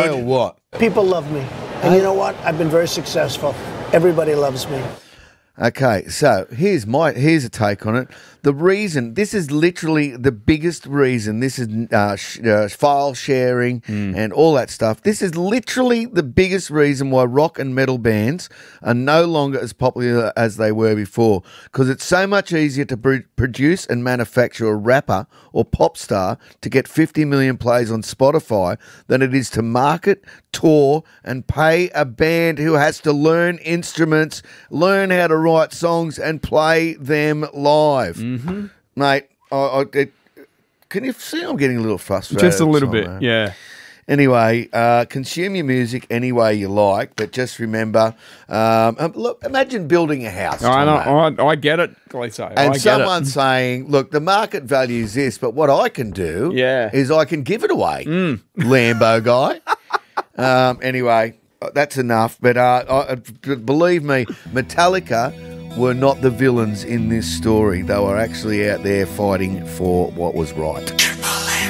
guy or what? People love me. And you know what? I've been very successful. Everybody loves me. Okay, so here's a take on it. The reason, this is literally the biggest reason, this is file sharing and all that stuff. This is literally the biggest reason why rock and metal bands are no longer as popular as they were before, because it's so much easier to produce and manufacture a rapper or pop star to get 50 million plays on Spotify than it is to market, tour and pay a band who has to learn instruments, learn how to write songs and play them live. Mm-hmm. Mate, can you see I'm getting a little frustrated? Just a little bit, yeah. Anyway, consume your music any way you like, but just remember, look, imagine building a house. I get it, Gleeso. And someone saying, look, the market value is this, but what I can do is I can give it away, Lambo guy. Anyway, that's enough. But believe me, Metallica were not the villains in this story. They were actually out there fighting for what was right.